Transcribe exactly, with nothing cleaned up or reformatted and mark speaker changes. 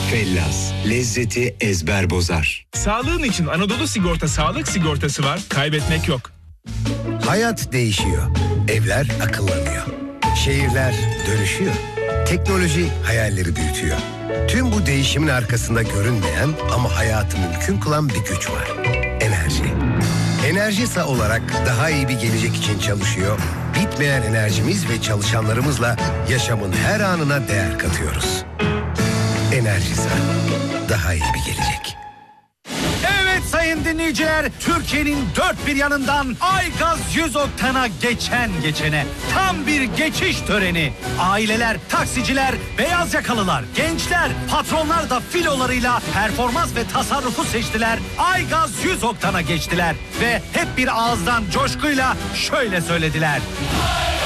Speaker 1: Fellas, lezzeti ezber bozar.
Speaker 2: Sağlığın için Anadolu Sigorta sağlık sigortası var, kaybetmek yok.
Speaker 3: Hayat değişiyor, evler akıllanıyor, şehirler dönüşüyor, teknoloji hayalleri büyütüyor. Tüm bu değişimin arkasında görünmeyen ama hayatı mümkün kılan bir güç var. Enerji. Enerjisa olarak daha iyi bir gelecek için çalışıyor. Bitmeyen enerjimiz ve çalışanlarımızla yaşamın her anına değer katıyoruz. Enerjisa. Daha iyi bir gelecek.
Speaker 4: Evet sayın dinleyiciler, Türkiye'nin dört bir yanından Aygaz yüz oktana geçen geçene tam bir geçiş töreni. Aileler, taksiciler, beyaz yakalılar, gençler, patronlar da filolarıyla performans ve tasarrufu seçtiler. Aygaz yüz oktana geçtiler ve hep bir ağızdan coşkuyla şöyle söylediler.